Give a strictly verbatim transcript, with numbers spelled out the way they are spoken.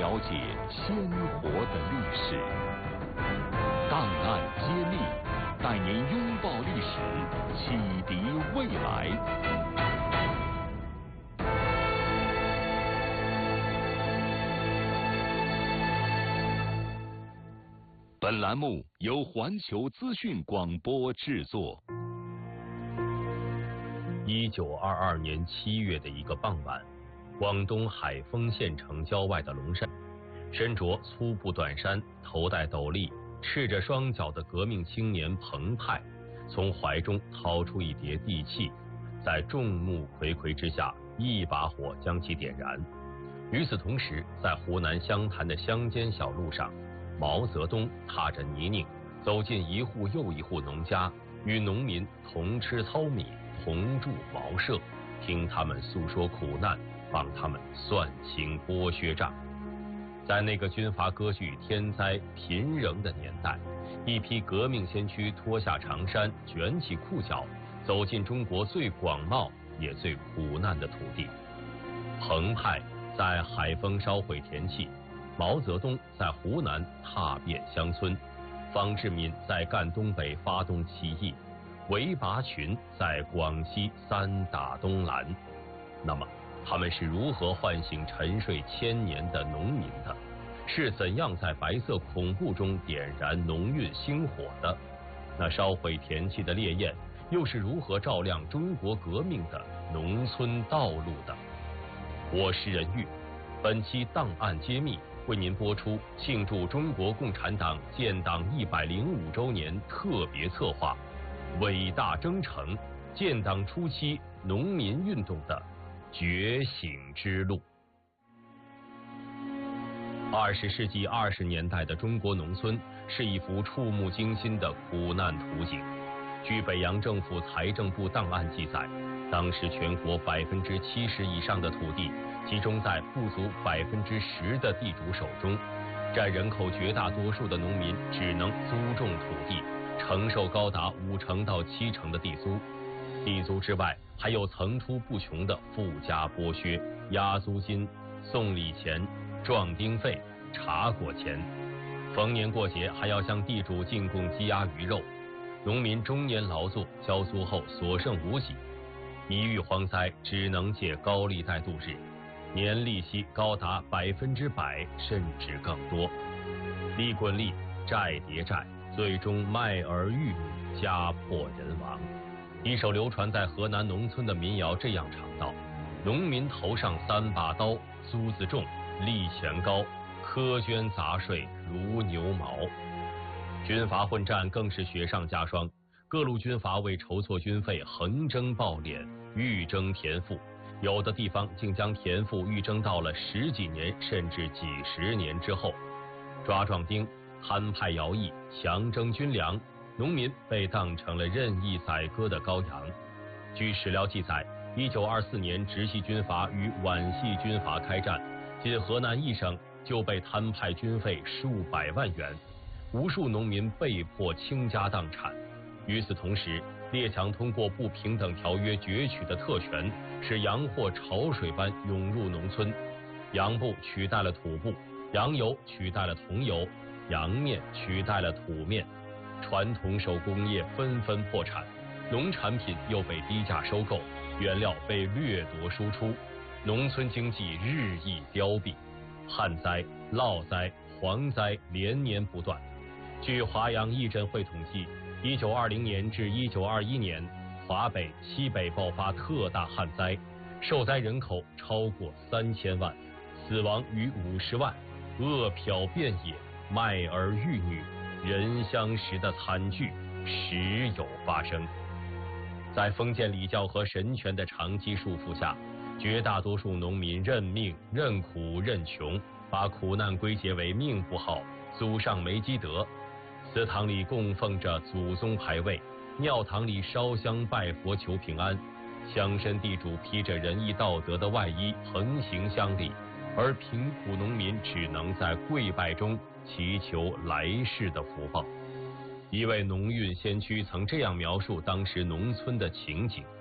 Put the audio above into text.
了解鲜活的历史。档案揭秘，带您拥抱历史，启迪未来。本栏目由环球资讯广播制作。 一九二二年七月的一个傍晚，广东海丰县城郊外的龙山，身着粗布短衫、头戴斗笠、赤着双脚的革命青年彭湃，从怀中掏出一叠地契，在众目睽睽之下，一把火将其点燃。与此同时，在湖南湘潭的乡间小路上，毛泽东踏着泥泞，走进一户又一户农家，与农民同吃糙米，同住茅舍，听他们诉说苦难，帮他们算清剥削账。在那个军阀割据、天灾频仍的年代，一批革命先驱脱下长衫，卷起裤脚，走进中国最广袤也最苦难的土地。彭湃在海丰烧毁田契，毛泽东在湖南踏遍乡村，方志敏在赣东北发动起义，韦拔群在广西三打东拦。那么他们是如何唤醒沉睡千年的农民的？是怎样在白色恐怖中点燃农运星火的？那烧毁田契的烈焰又是如何照亮中国革命的农村道路的？我是任玉，本期档案揭秘为您播出庆祝中国共产党建党一百零五周年特别策划《伟大征程：建党初期农民运动的觉醒之路》。二十世纪二十年代的中国农村是一幅触目惊心的苦难图景。据北洋政府财政部档案记载，当时全国百分之七十以上的土地集中在不足百分之十的地主手中，占人口绝大多数的农民只能租种土地，承受高达五成到七成的地租。地租之外，还有层出不穷的附加剥削、压租金、送礼钱、壮丁费、茶果钱。逢年过节还要向地主进贡鸡鸭鱼肉，农民终年劳作，交租后所剩无几，一遇荒灾只能借高利贷度日，年利息高达百分之百甚至更多，利滚利，债叠债，最终卖儿育女，家破人亡。一首流传在河南农村的民谣这样唱道：农民头上三把刀，租子重，利钱高，苛捐杂税如牛毛。军阀混战更是雪上加霜，各路军阀为筹措军费，横征暴敛，欲征田赋，有的地方竟将田赋预征到了十几年甚至几十年之后。抓壮丁，摊派徭役，强征军粮，农民被当成了任意宰割的羔羊。据史料记载，一九二四年直系军阀与皖系军阀开战，仅河南一省就被摊派军费数百万元，无数农民被迫倾家荡产。与此同时，列强通过不平等条约攫取的特权，使洋货潮水般涌入农村，洋布取代了土布，洋油取代了铜油，洋面取代了土面，传统手工业纷纷破产，农产品又被低价收购，原料被掠夺输出，农村经济日益凋敝，旱灾、涝灾、蝗灾连年不断。据华阳义诊会统计，一九二零年至一九二一年，华北、西北爆发特大旱灾，受灾人口超过三千万，死亡逾五十万，饿殍遍野，卖儿育女，人相食的惨剧时有发生。在封建礼教和神权的长期束缚下，绝大多数农民认命、认苦、认穷，把苦难归结为命不好，祖上没积德。祠堂里供奉着祖宗牌位，庙堂里烧香拜佛求平安，乡绅地主披着仁义道德的外衣横行乡里，而贫苦农民只能在跪拜中祈求来世的福报。一位农运先驱曾这样描述当时农村的情景：